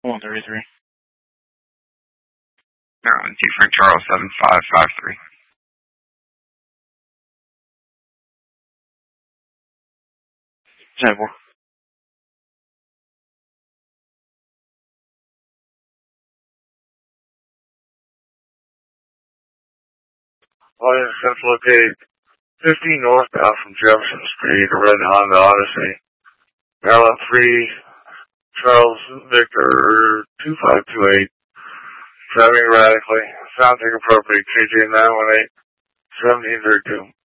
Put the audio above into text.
133. Maryland 2 Frank Charles 7553. 74. Audience has located 15 northbound from Jefferson Street, a red Honda Odyssey. Maryland 3, Charles Victor 2528. Driving erratically. Sound take appropriate. KJ 918 1732.